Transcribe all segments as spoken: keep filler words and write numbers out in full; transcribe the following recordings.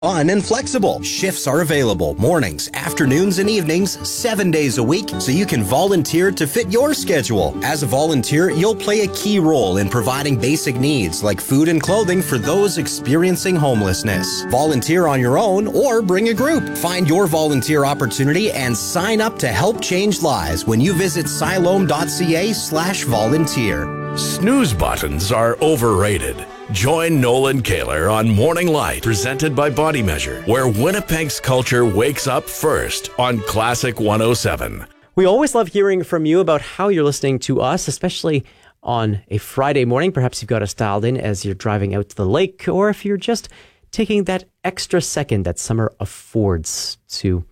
Fun and flexible. Shifts are available mornings, afternoons, and evenings, seven days a week, so you can volunteer to fit your schedule. As a volunteer, you'll play a key role in providing basic needs like food and clothing for those experiencing homelessness. Volunteer on your own or bring a group. Find your volunteer opportunity and sign up to help change lives when you visit siloam.ca slash volunteer. Snooze buttons are overrated. Join Nolan Kaler on Morning Light, presented by Body Measure, where Winnipeg's culture wakes up first on Classic one oh seven. We always love hearing from you about how you're listening to us, especially on a Friday morning. Perhaps you've got us dialed in as you're driving out to the lake, or if you're just taking that extra second that summer affords to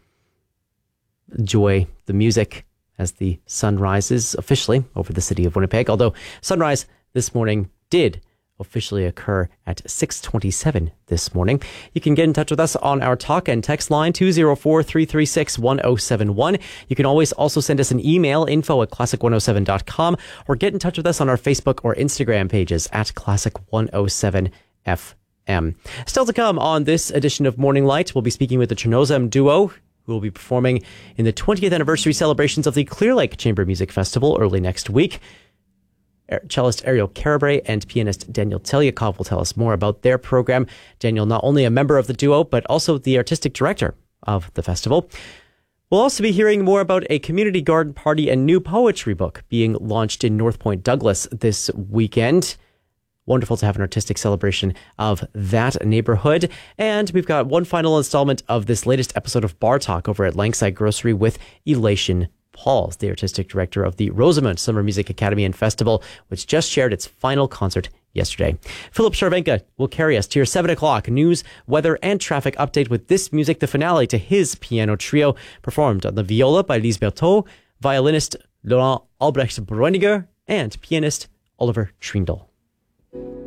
enjoy the music as the sun rises officially over the city of Winnipeg. Although sunrise this morning did officially occur at six twenty-seven this morning. You can get in touch with us on our talk and text line two oh four, three three six, one oh seven one. You can always also send us an email, info at classic one oh seven dot com, or get in touch with us on our Facebook or Instagram pages at classic one oh seven F M. Still to come on this edition of Morning Light, we'll be speaking with the Chernozem duo, who will be performing in the twentieth anniversary celebrations of the Clear Lake Chamber Music Festival early next week. Cellist Ariel Carabray and pianist Daniel Telyakov will tell us more about their program. Daniel, not only a member of the duo, but also the artistic director of the festival. We'll also be hearing more about a community garden party and new poetry book being launched in North Point Douglas this weekend. Wonderful to have an artistic celebration of that neighborhood. And we've got one final installment of this latest episode of Bar Talk over at Langside Grocery with Elation Pauls, the artistic director of the Rosamond Summer Music Academy and Festival, which just shared its final concert yesterday. Philip Sharvenka will carry us to your seven o'clock news, weather, and traffic update with This Music, the finale to his piano trio, performed on the viola by Lise Berthaud, violinist Laurent Albrecht Breuninger, and pianist Oliver Trindle.